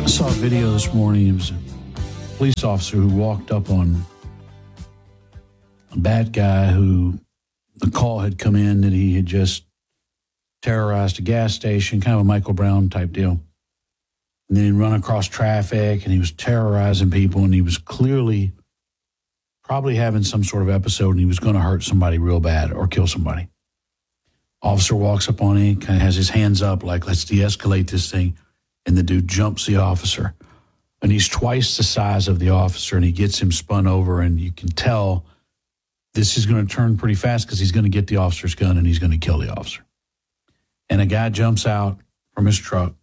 I saw a video this morning. It was a police officer who walked up on a bad guy who the call had come in that he had just terrorized a gas station, kind of a Michael Brown type deal. And then he'd run across traffic and he was terrorizing people, and he was clearly probably having some sort of episode, and he was going to hurt somebody real bad or kill somebody. Officer walks up on him, kind of has his hands up like, let's de-escalate this thing. And the dude jumps the officer. And he's twice the size of the officer, and he gets him spun over, and you can tell this is going to turn pretty fast because he's going to get the officer's gun and he's going to kill the officer. And a guy jumps out from his truck,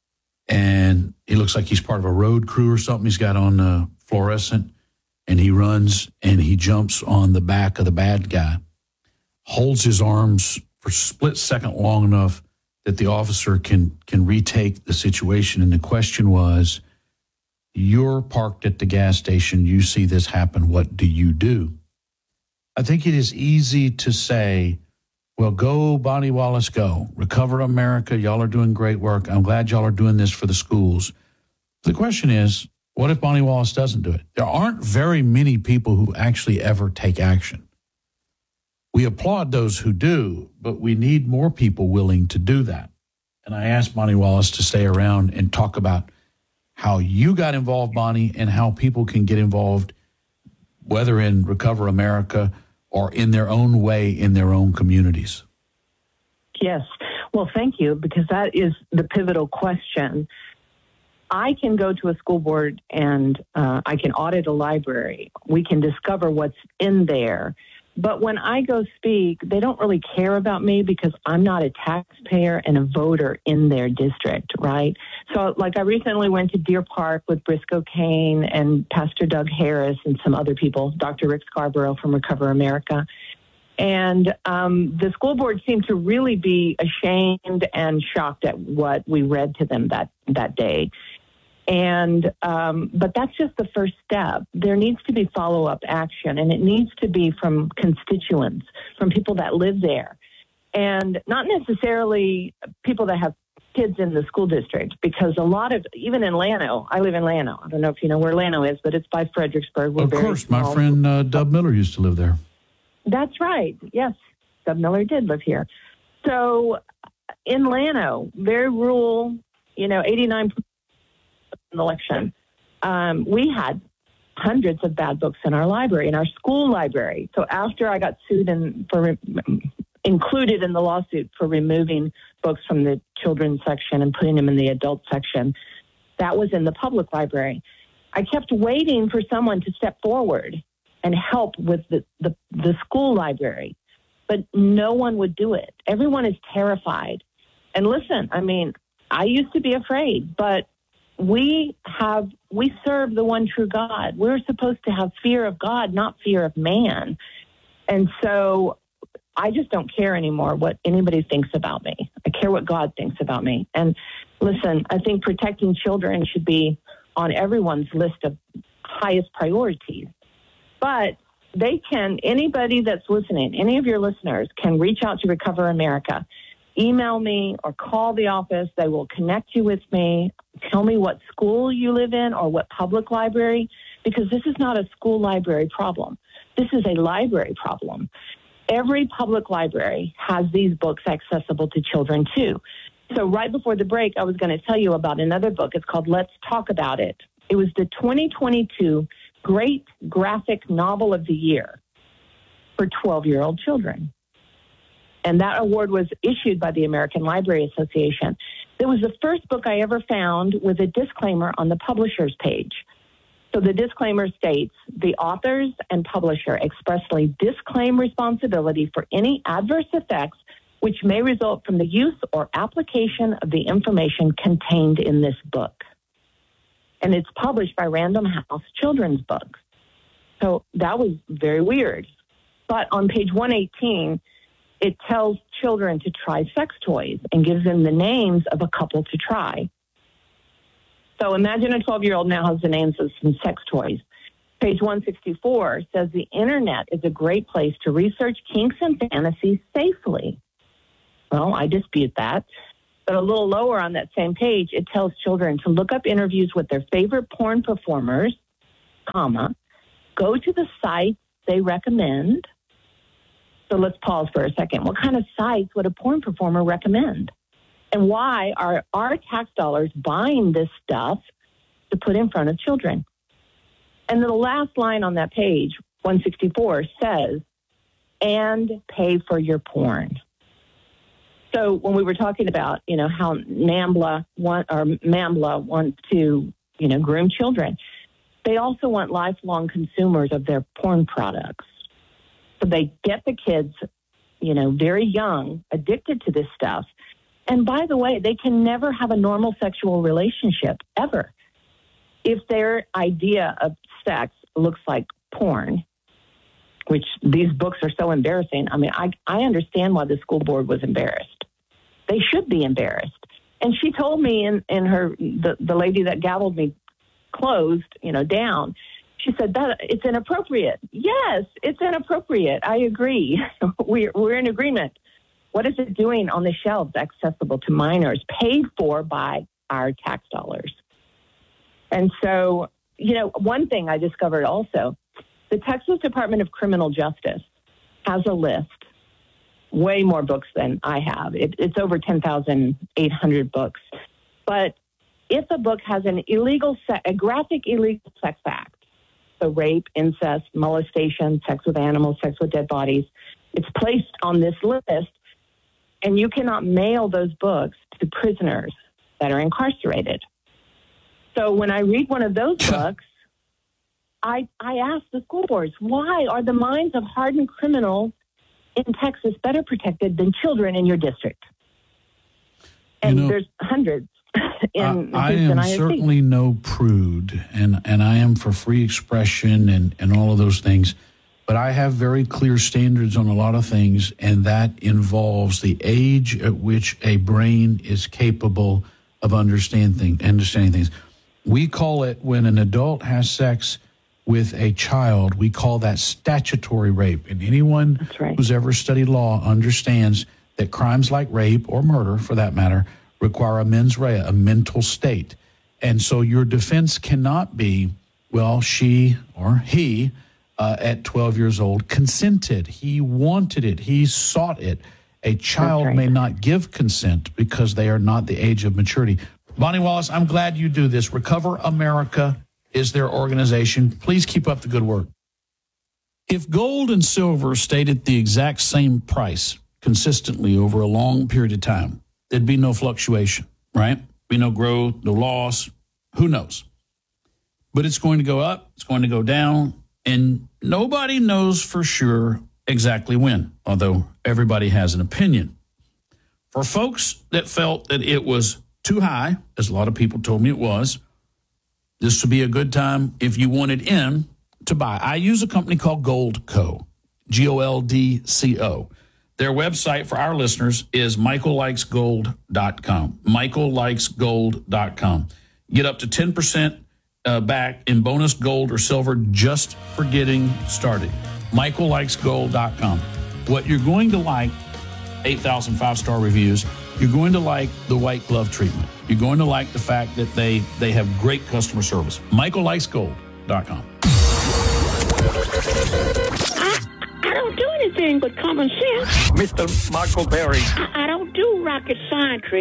and he looks like he's part of a road crew or something. He's got on fluorescent, and he runs and he jumps on the back of the bad guy, holds his arms for a split second long enough that the officer can retake the situation. And the question was, you're parked at the gas station, you see this happen, what do you do? I think it is easy to say, well, go, Bonnie Wallace, go. Recover America, y'all are doing great work. I'm glad y'all are doing this for the schools. The question is, what if Bonnie Wallace doesn't do it? There aren't very many people who actually ever take action. We applaud those who do, but we need more people willing to do that. And I asked Bonnie Wallace to stay around and talk about how you got involved, Bonnie, and how people can get involved, whether in Recover America or in their own way, in their own communities. Yes. Well, thank you, because that is the pivotal question. I can go to a school board and I can audit a library. We can discover what's in there. But when I go speak, they don't really care about me because I'm not a taxpayer and a voter in their district, right? So, like, I recently went to Deer Park with Briscoe Kane and Pastor Doug Harris and some other people, Dr. Rick Scarborough from Recover America. And the school board seemed to really be ashamed and shocked at what we read to them that day. And but that's just the first step. There needs to be follow-up action, and it needs to be from constituents, from people that live there, and not necessarily people that have kids in the school district, because a lot of, even in Llano, I live in Llano. I don't know if you know where Llano is, but it's by Fredericksburg. Of course, my friend Dub Miller used to live there. That's right. Yes, Dub Miller did live here. So in Llano, very rural, 89% election. We had hundreds of bad books in our library, in our school library. So after I got sued and included in the lawsuit for removing books from the children's section and putting them in the adult section, that was in the public library. I kept waiting for someone to step forward and help with the school library, but no one would do it. Everyone is terrified. And listen, I used to be afraid, but we serve the one true God. We're supposed to have fear of God, not fear of man. And so I just don't care anymore what anybody thinks about me. I care what God thinks about me. And listen, I think protecting children should be on everyone's list of highest priorities. But anybody that's listening, any of your listeners can reach out to Recover America. Email me or call the office. They will connect you with me. Tell me what school you live in or what public library, because this is not a school library problem. This is a library problem. Every public library has these books accessible to children too. So right before the break, I was going to tell you about another book. It's called Let's Talk About It. It was the 2022 Great Graphic Novel of the Year for 12-year-old children. And that award was issued by the American Library Association. It was the first book I ever found with a disclaimer on the publisher's page. So the disclaimer states, the authors and publisher expressly disclaim responsibility for any adverse effects which may result from the use or application of the information contained in this book. And it's published by Random House Children's Books. So that was very weird. But on page 118, it tells children to try sex toys and gives them the names of a couple to try. So imagine a 12-year-old now has the names of some sex toys. Page 164 says the internet is a great place to research kinks and fantasies safely. Well, I dispute that. But a little lower on that same page, it tells children to look up interviews with their favorite porn performers, comma, go to the sites they recommend. So let's pause for a second. What kind of sites would a porn performer recommend? And why are our tax dollars buying this stuff to put in front of children? And the last line on that page, 164, says, and pay for your porn. So when we were talking about, how MAMBLA wants to, groom children, they also want lifelong consumers of their porn products. So they get the kids, very young, addicted to this stuff. And by the way, they can never have a normal sexual relationship, ever. If their idea of sex looks like porn, which these books are so embarrassing. I mean, I understand why the school board was embarrassed. They should be embarrassed. And she told me in her, the lady that gavelled me closed, down, she said that it's inappropriate. Yes, it's inappropriate. I agree. We're in agreement. What is it doing on the shelves accessible to minors, paid for by our tax dollars? And so, one thing I discovered also, the Texas Department of Criminal Justice has a list, way more books than I have. It's over 10,800 books. But if a book has a graphic illegal sex act, so rape, incest, molestation, sex with animals, sex with dead bodies, it's placed on this list, and you cannot mail those books to prisoners that are incarcerated. So when I read one of those books, I ask the school boards, why are the minds of hardened criminals in Texas better protected than children in your district? And there's hundreds in I am certainly no prude, and I am for free expression and all of those things. But I have very clear standards on a lot of things, and that involves the age at which a brain is capable of understanding things. We call it, when an adult has sex with a child, we call that statutory rape. And anyone who's ever studied law understands that crimes like rape or murder, for that matter, require a mens rea, a mental state. And so your defense cannot be, well, she or he, at 12 years old, consented. He wanted it. He sought it. A child may not give consent because they are not the age of maturity. Bonnie Wallace, I'm glad you do this. Recover America is their organization. Please keep up the good work. If gold and silver stayed at the exact same price consistently over a long period of time, there'd be no fluctuation, right? Be no growth, no loss. Who knows? But it's going to go up. It's going to go down. And nobody knows for sure exactly when, although everybody has an opinion. For folks that felt that it was too high, as a lot of people told me it was, this would be a good time if you wanted in to buy. I use a company called Goldco, Goldco. Their website for our listeners is michaellikesgold.com, michaellikesgold.com. Get up to 10% back in bonus gold or silver just for getting started. michaellikesgold.com. What you're going to like, 8,000 5-star reviews, you're going to like the white glove treatment. You're going to like the fact that they have great customer service. michaellikesgold.com. I don't do anything but common sense. Mr. Michael Berry. I don't do rocket scientry.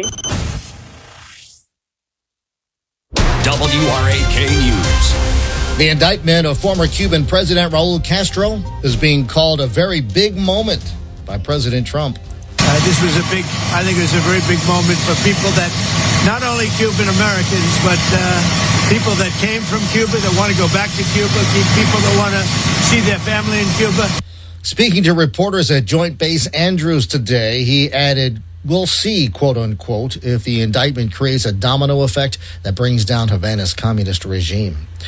WRAK News. The indictment of former Cuban President Raul Castro is being called a very big moment by President Trump. This was I think it was a very big moment for people that, not only Cuban Americans, but people that came from Cuba, that want to go back to Cuba, people that want to see their family in Cuba. Speaking to reporters at Joint Base Andrews today, he added, "We'll see, quote unquote, if the indictment creates a domino effect that brings down Havana's communist regime."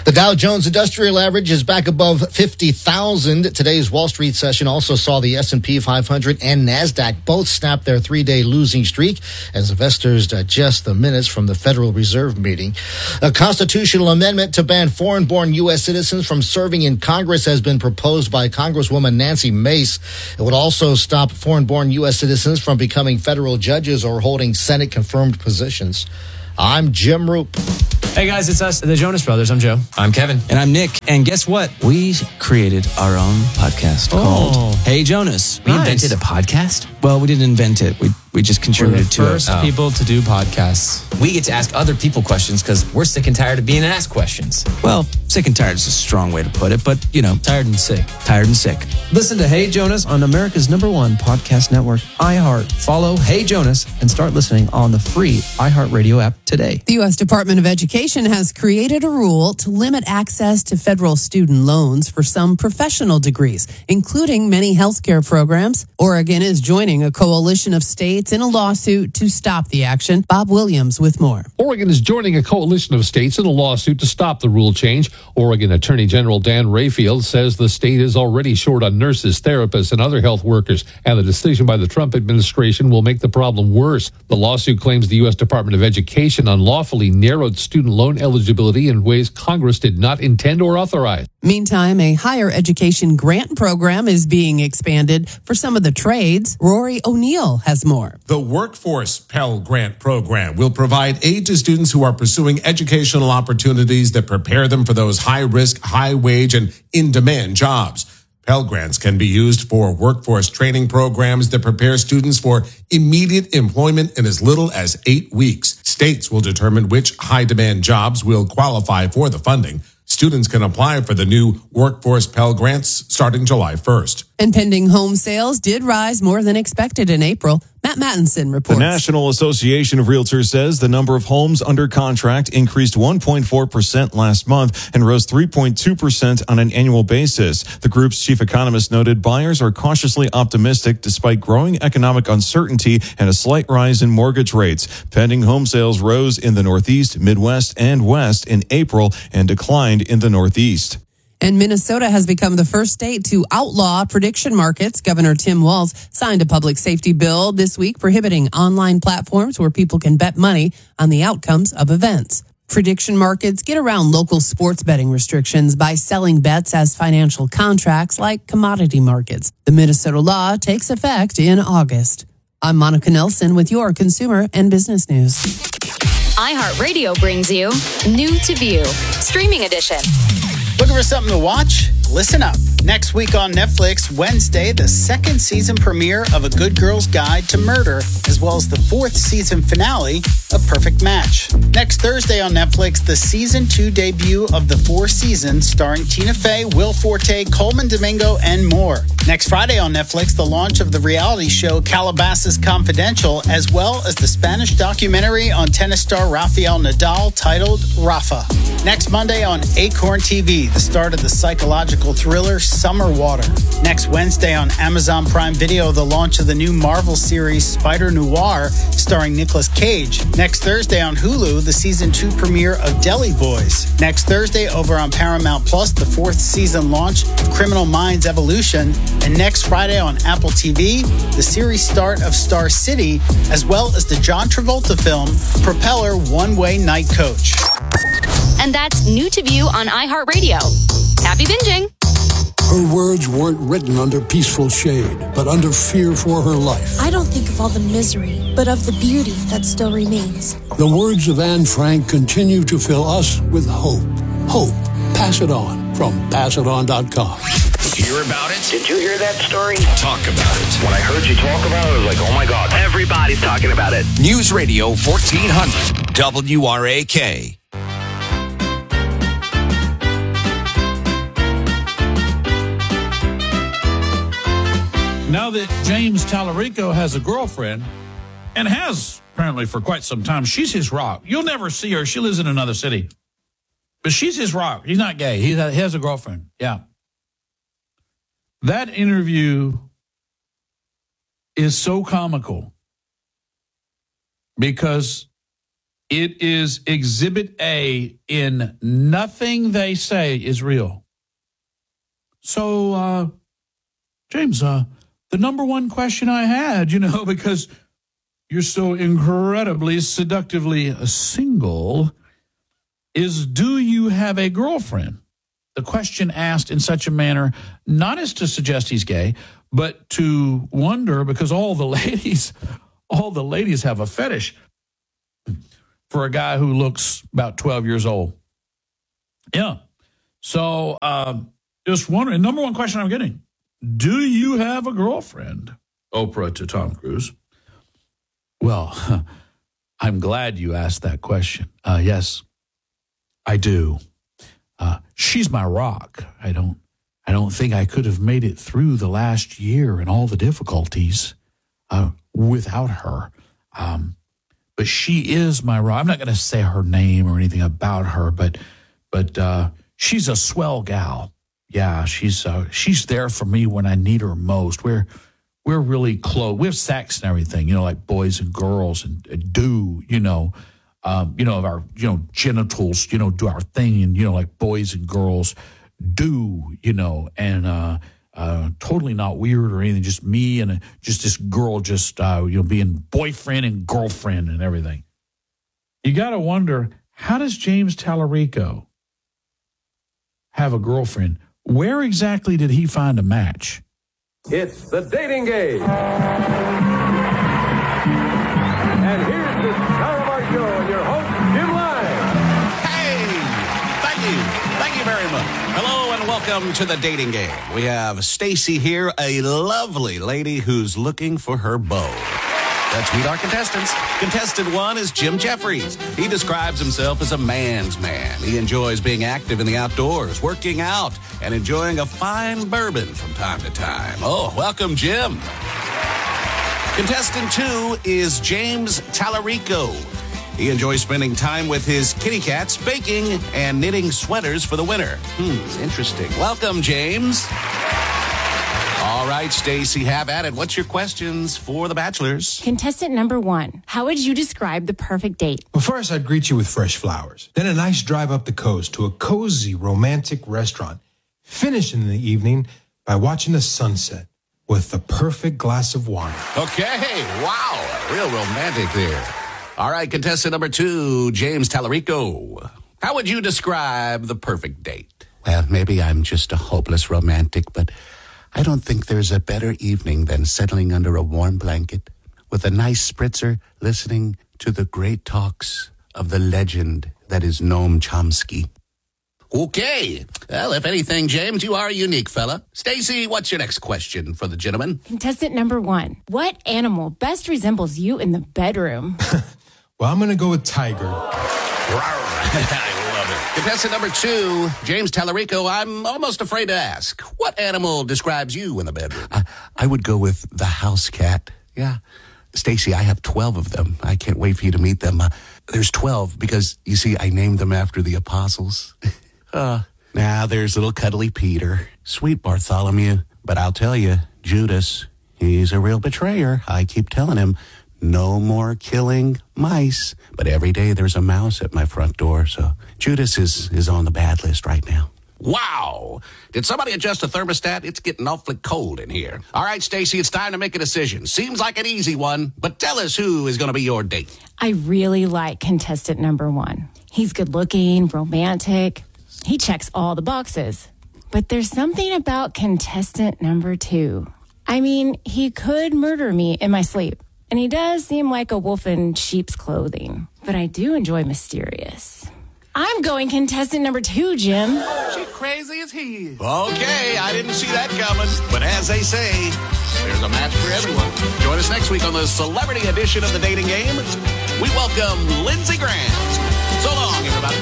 The Dow Jones Industrial Average is back above 50,000. Today's Wall Street session also saw the S&P 500 and NASDAQ both snap their three-day losing streak as investors digest the minutes from the Federal Reserve meeting. A constitutional amendment to ban foreign-born U.S. citizens from serving in Congress has been proposed by Congresswoman Nancy Mace. It would also stop foreign-born U.S. citizens from becoming federal judges or holding Senate-confirmed positions. I'm Jim Roop. Hey guys, it's us, the Jonas Brothers. I'm Joe. I'm Kevin. And I'm Nick. And guess what? We created our own podcast called Hey Jonas. We invented a podcast? Well, we didn't invent it. We just contributed to it. We're the first people to do podcasts. We get to ask other people questions because we're sick and tired of being asked questions. Well, sick and tired is a strong way to put it, but, you know. Tired and sick. Tired and sick. Listen to Hey Jonas on America's #1 podcast network, iHeart. Follow Hey Jonas and start listening on the free iHeartRadio app today. The U.S. Department of Education has created a rule to limit access to federal student loans for some professional degrees, including many healthcare programs. Oregon is joining a coalition of states in a lawsuit to stop the action. Bob Williams with more. Oregon is joining a coalition of states in a lawsuit to stop the rule change. Oregon Attorney General Dan Rayfield says the state is already short on nurses, therapists, and other health workers, and the decision by the Trump administration will make the problem worse. The lawsuit claims the U.S. Department of Education unlawfully narrowed student loan eligibility in ways Congress did not intend or authorize. Meantime, a higher education grant program is being expanded for some of the trades. Rory O'Neill has more. The Workforce Pell Grant Program will provide aid to students who are pursuing educational opportunities that prepare them for those high-risk, high-wage, and in-demand jobs. Pell Grants can be used for workforce training programs that prepare students for immediate employment in as little as 8 weeks. States will determine which high-demand jobs will qualify for the funding. Students can apply for the new Workforce Pell Grants starting July 1st. And pending home sales did rise more than expected in April. Matt Mattinson reports. The National Association of Realtors says the number of homes under contract increased 1.4% last month and rose 3.2% on an annual basis. The group's chief economist noted buyers are cautiously optimistic despite growing economic uncertainty and a slight rise in mortgage rates. Pending home sales rose in the Northeast, Midwest, and West in April and declined in the Northeast. And Minnesota has become the first state to outlaw prediction markets. Governor Tim Walz signed a public safety bill this week prohibiting online platforms where people can bet money on the outcomes of events. Prediction markets get around local sports betting restrictions by selling bets as financial contracts like commodity markets. The Minnesota law takes effect in August. I'm Monica Nelson with your consumer and business news. iHeartRadio brings you New to View, Streaming Edition. Looking for something to watch? Listen up. Next week on Netflix, Wednesday, the second season premiere of A Good Girl's Guide to Murder, as well as the fourth season finale of Perfect Match. Next Thursday on Netflix, the season 2 debut of the 4 seasons starring Tina Fey, Will Forte, Coleman Domingo, and more. Next Friday on Netflix, the launch of the reality show Calabasas Confidential, as well as the Spanish documentary on tennis star Rafael Nadal titled Rafa. Next Monday on Acorn TV, the start of the psychological thriller Summer Water. Next Wednesday on Amazon Prime Video, the launch of the new Marvel series Spider Noir starring Nicolas Cage. Next Thursday on Hulu, the season 2 premiere of Deli Boys. Next Thursday over on Paramount Plus, the 4th season launch of Criminal Minds Evolution. And next Friday on Apple TV, the series start of Star City, as well as the John Travolta film Propeller One-Way Night Coach. And that's New to View on iHeartRadio. Happy binging. Her words weren't written under peaceful shade, but under fear for her life. I don't think of all the misery, but of the beauty that still remains. The words of Anne Frank continue to fill us with hope. Hope. Pass it on from passiton.com. Hear about it? Did you hear that story? Talk about it. When I heard you talk about it, I was like, oh my God. Everybody's talking about it. News Radio 1400 WRAK. Now that James Tallarico has a girlfriend, and has apparently for quite some time, she's his rock. You'll never see her. She lives in another city. But she's his rock. He's not gay. He has a girlfriend. Yeah. That interview is so comical because It is Exhibit A in Nothing They Say Is Real. So, James, the number one question I had, because you're so incredibly seductively single, is do you have a girlfriend? The question asked in such a manner, not as to suggest he's gay, but to wonder, because all the ladies have a fetish for a guy who looks about 12 years old. Yeah. So just wondering, number one question I'm getting, do you have a girlfriend? Oprah to Tom Cruise. Well, I'm glad you asked that question. Yes, I do. She's my rock. I don't think I could have made it through the last year and all the difficulties without her. But she is my rock. I'm not going to say her name or anything about her, but she's a swell gal. Yeah, she's there for me when I need her most. We're really close. We have sex and everything, like boys and girls and do, our, genitals, do our thing and, like boys and girls do, and totally not weird or anything, just me and just this girl just, being boyfriend and girlfriend and everything. You got to wonder, how does James Tallarico have a girlfriend? Where exactly did he find a match? It's the dating game. And here's the star of our show and your host, Jim Lyons. Hey, thank you very much. Hello and welcome to the dating game. We have Stacy here, a lovely lady who's looking for her beau. Let's meet our contestants. Contestant 1 is Jim Jeffries. He describes himself as a man's man. He enjoys being active in the outdoors, working out, and enjoying a fine bourbon from time to time. Oh, welcome, Jim. Contestant 2 is James Tallarico. He enjoys spending time with his kitty cats, baking, and knitting sweaters for the winter. Interesting. Welcome, James. All right, Stacy, have at it. What's your questions for the bachelors? Contestant number 1, how would you describe the perfect date? Well, first, I'd greet you with fresh flowers. Then a nice drive up the coast to a cozy, romantic restaurant. Finish in the evening by watching the sunset with the perfect glass of wine. Okay, wow, real romantic there. All right, contestant number 2, James Tallarico. How would you describe the perfect date? Well, maybe I'm just a hopeless romantic, but I don't think there's a better evening than settling under a warm blanket with a nice spritzer, listening to the great talks of the legend that is Noam Chomsky. Okay. Well, if anything, James, you are a unique fella. Stacy, what's your next question for the gentleman? Contestant number 1, what animal best resembles you in the bedroom? Well, I'm going to go with tiger. I love it. Contestant number 2, James Tallarico. I'm almost afraid to ask. What animal describes you in the bedroom? I would go with the house cat. Yeah. Stacy, I have 12 of them. I can't wait for you to meet them. There's 12 because, you see, I named them after the apostles. Now there's little cuddly Peter, sweet Bartholomew. But I'll tell you, Judas, he's a real betrayer. I keep telling him, no more killing mice. But every day there's a mouse at my front door. So Judas is on the bad list right now. Wow. Did somebody adjust the thermostat? It's getting awfully cold in here. All right, Stacy, it's time to make a decision. Seems like an easy one, but tell us who is going to be your date. I really like contestant number 1. He's good looking, romantic. He checks all the boxes. But there's something about contestant number 2. I mean, he could murder me in my sleep. And he does seem like a wolf in sheep's clothing. But I do enjoy mysterious. I'm going contestant number 2, Jim. She crazy as he. Okay, I didn't see that coming. But as they say, there's a match for everyone. Join us next week on the celebrity edition of the dating game. We welcome Lindsey Graham. So long, everybody.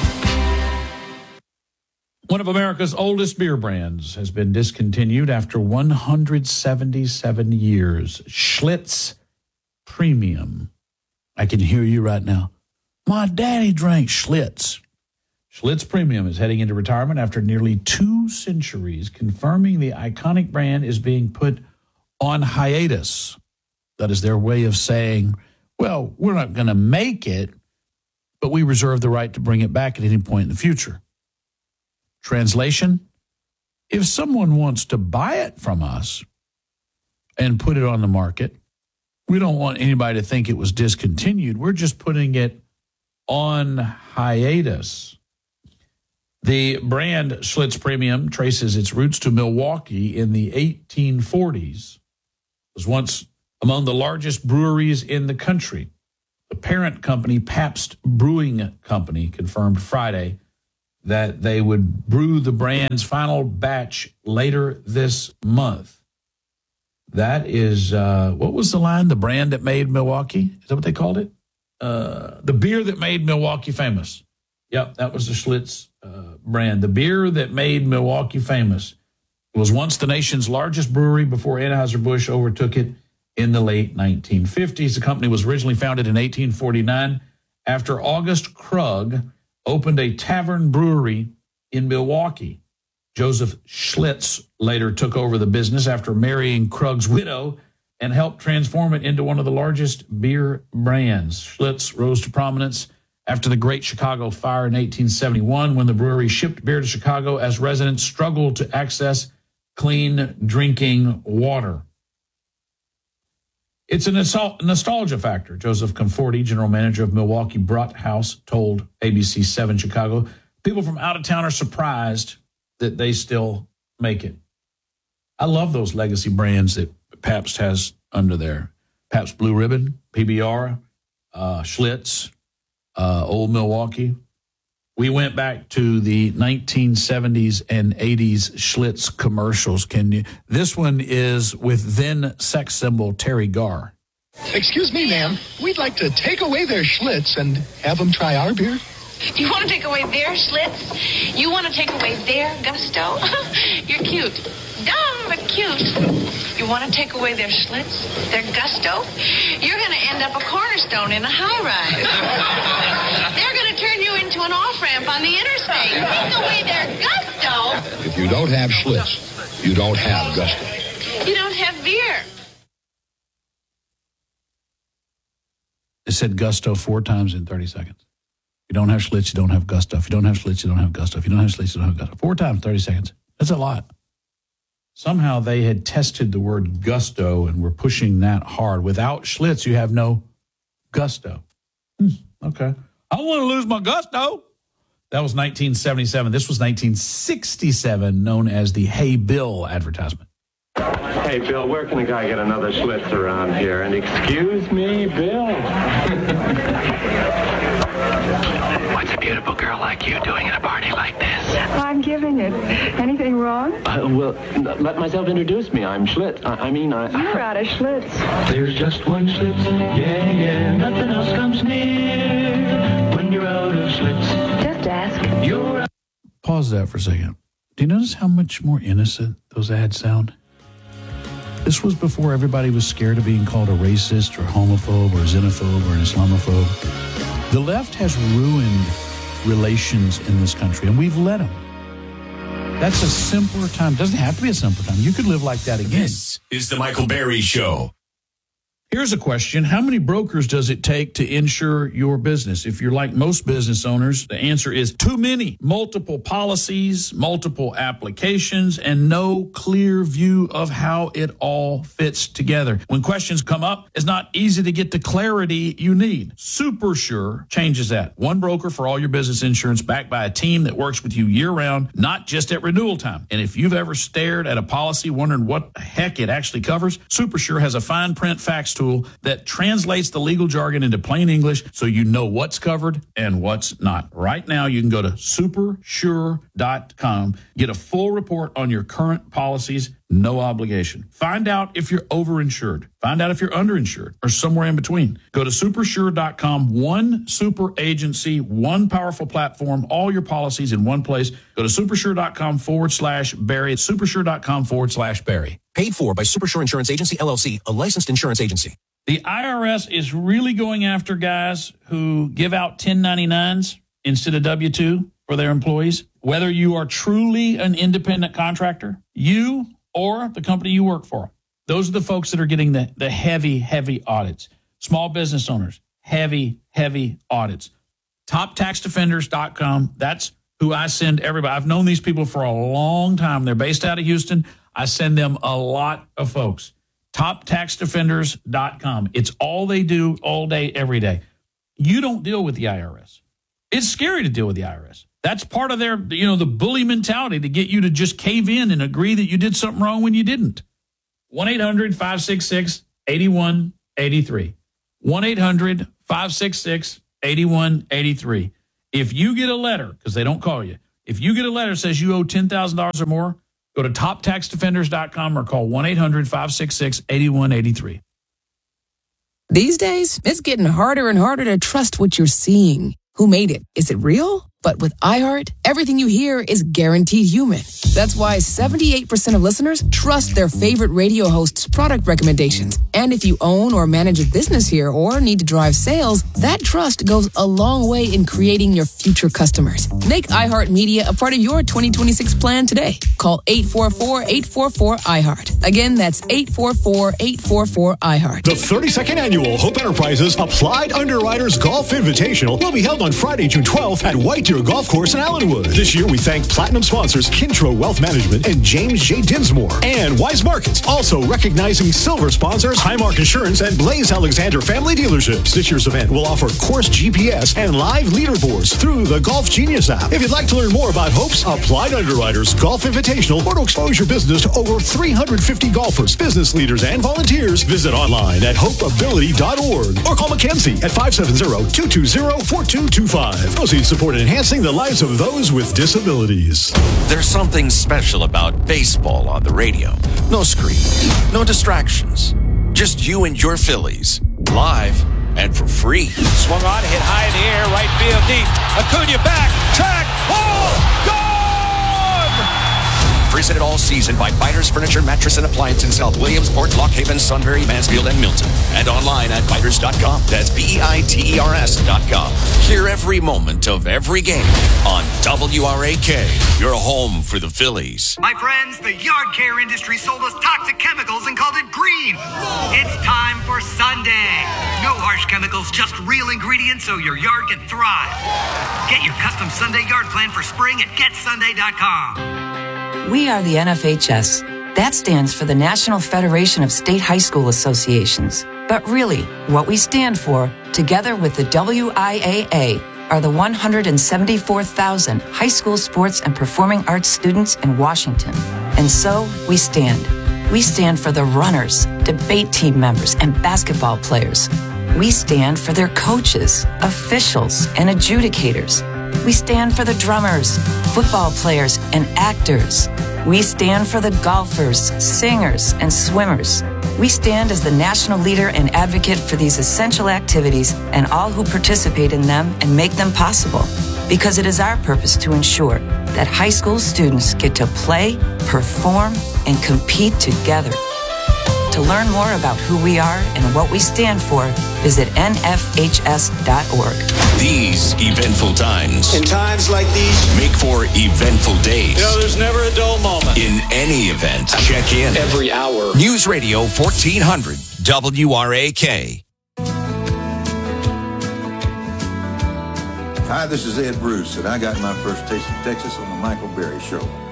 One of America's oldest beer brands has been discontinued after 177 years. Schlitz Premium. I can hear you right now. My daddy drank Schlitz. Schlitz Premium is heading into retirement after nearly 2 centuries, confirming the iconic brand is being put on hiatus. That is their way of saying, well, we're not going to make it, but we reserve the right to bring it back at any point in the future. Translation, if someone wants to buy it from us and put it on the market, we don't want anybody to think it was discontinued. We're just putting it on hiatus. The brand Schlitz Premium traces its roots to Milwaukee in the 1840s. It was once among the largest breweries in the country. The parent company, Pabst Brewing Company, confirmed Friday that they would brew the brand's final batch later this month. That is, what was the line? The brand that made Milwaukee? Is that what they called it? The beer that made Milwaukee famous. Yep, that was the Schlitz brand. The beer that made Milwaukee famous. It was once the nation's largest brewery before Anheuser-Busch overtook it in the late 1950s. The company was originally founded in 1849 after August Krug opened a tavern brewery in Milwaukee. Joseph Schlitz later took over the business after marrying Krug's widow and helped transform it into one of the largest beer brands. Schlitz rose to prominence after the Great Chicago Fire in 1871, when the brewery shipped beer to Chicago as residents struggled to access clean drinking water. It's a nostalgia factor, Joseph Conforti, general manager of Milwaukee Brought House, told ABC 7 Chicago. People from out of town are surprised that they still make it. I love those legacy brands that Pabst has under there. Pabst Blue Ribbon, PBR, Schlitz, Old Milwaukee. We went back to the 1970s and 80s Schlitz commercials. This one is with then sex symbol Terry Garr. Excuse me, ma'am. We'd like to take away their Schlitz and have them try our beer. You want to take away their Schlitz? You want to take away their gusto? You're cute. Dumb, but cute. You want to take away their Schlitz, their gusto? You're going to end up a cornerstone in a high-rise. They're going to turn you into an off-ramp on the interstate. Take away their gusto. If you don't have Schlitz, you don't have gusto. You don't have beer. It said gusto 4 times in 30 seconds. If you don't have Schlitz, you don't have gusto. If you don't have Schlitz, you don't have gusto. If you don't have Schlitz, you don't have gusto. 4 times, 30 seconds. That's a lot. Somehow they had tested the word gusto and were pushing that hard. Without Schlitz, you have no gusto. Okay. I don't want to lose my gusto. That was 1977. This was 1967, known as the Hey Bill advertisement. Hey, Bill, where can a guy get another Schlitz around here? And excuse me, Bill. What's a beautiful girl like you doing at a party like this? I'm giving it. Anything wrong? Well, let myself introduce me. I'm Schlitz. You're out of Schlitz. There's just one Schlitz. Yeah, yeah. Nothing else comes near when you're out of Schlitz. Just ask. You're out. Pause that for a second. Do you notice how much more innocent those ads sound? This was before everybody was scared of being called a racist or homophobe or xenophobe or an Islamophobe. The left has ruined relations in this country, and we've let them. That's a simpler time. It doesn't have to be a simpler time. You could live like that again. This is the Michael Berry Show. Here's a question. How many brokers does it take to insure your business? If you're like most business owners, the answer is too many. Multiple policies, multiple applications, and no clear view of how it all fits together. When questions come up, it's not easy to get the clarity you need. SuperSure changes that. One broker for all your business insurance, backed by a team that works with you year-round, not just at renewal time. And if you've ever stared at a policy wondering what the heck it actually covers, SuperSure has a fine print facts tool that translates the legal jargon into plain English so you know what's covered and what's not. Right now, you can go to supersure.com, get a full report on your current policies, no obligation. Find out if you're overinsured. Find out if you're underinsured or somewhere in between. Go to supersure.com, one super agency, one powerful platform, all your policies in one place. Go to supersure.com/Barry. Supersure.com/Barry. Paid for by Supersure Insurance Agency, LLC, a licensed insurance agency. The IRS is really going after guys who give out 1099s instead of W-2 for their employees. Whether you are truly an independent contractor, you or the company you work for, those are the folks that are getting the heavy, heavy audits. Small business owners, heavy, heavy audits. TopTaxDefenders.com. That's who I send everybody. I've known these people for a long time. They're based out of Houston. I send them a lot of folks. TopTaxDefenders.com. It's all they do all day, every day. You don't deal with the IRS. It's scary to deal with the IRS. That's part of their, the bully mentality to get you to just cave in and agree that you did something wrong when you didn't. 1-800-566-8183. 1-800-566-8183. If you get a letter, because they don't call you, if you get a letter that says you owe $10,000 or more, go to TopTaxDefenders.com or call 1-800-566-8183. These days, it's getting harder and harder to trust what you're seeing. Who made it? Is it real? But with iHeart, everything you hear is guaranteed human. That's why 78% of listeners trust their favorite radio host's product recommendations. And if you own or manage a business here or need to drive sales, that trust goes a long way in creating your future customers. Make iHeart Media a part of your 2026 plan today. Call 844-844-iHeart. Again, that's 844-844-iHeart. The 32nd Annual Hope Enterprises Applied Underwriters Golf Invitational will be held on Friday, June 12th at White Deer Golf Course in Allenwood. This year, we thank platinum sponsors Kintro Wealth Management and James J. Dinsmore, and Wise Markets. Also recognizing silver sponsors Highmark Insurance and Blaze Alexander Family Dealerships. This year's event will offer course GPS and live leaderboards through the Golf Genius app. If you'd like to learn more about Hope's Applied Underwriters Golf Invitational or to expose your business to over 350 golfers, business leaders, and volunteers, visit online at hopeability.org or call Mackenzie at 570-220-4225. Proceeds support enhancing the lives of those with disabilities. There's something special about baseball on the radio. No screen, no distractions. Just you and your Phillies, live and for free. Swung on, hit high in the air, right field deep. Acuna back, track, ball, gone! Presented all season by Biters Furniture, Mattress, and Appliance in South Williamsport, Lock Haven, Sunbury, Mansfield, and Milton. And online at biters.com. That's BEITERS.com. Hear every moment of every game on WRAK, your home for the Phillies. My friends, the yard care industry sold us toxic chemicals and called it green. It's time for Sunday. No harsh chemicals, just real ingredients so your yard can thrive. Get your custom Sunday yard plan for spring at getsunday.com. We are the NFHS. That stands for the National Federation of State High School Associations. But really, what we stand for, together with the WIAA, are the 174,000 high school sports and performing arts students in Washington. And so, we stand. We stand for the runners, debate team members, and basketball players. We stand for their coaches, officials, and adjudicators. We stand for the drummers, football players, and actors. We stand for the golfers, singers, and swimmers. We stand as the national leader and advocate for these essential activities and all who participate in them and make them possible. Because it is our purpose to ensure that high school students get to play, perform, and compete together. To learn more about who we are and what we stand for, visit nfhs.org. These eventful times. In times like these, make for eventful days. There's never a dull moment. In any event, check in. Every hour. News Radio 1400, WRAK. Hi, this is Ed Bruce, and I got my first taste of Texas on the Michael Berry Show.